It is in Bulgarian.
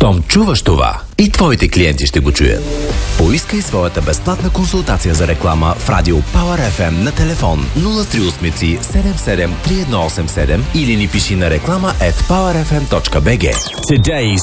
Щом чуваш това, и твоите клиенти ще го чуят. Поискай своята безплатна консултация за реклама в Радио Power FM на телефон 038 77 3187 или ни пиши на реклама@powerfm.bg. Today's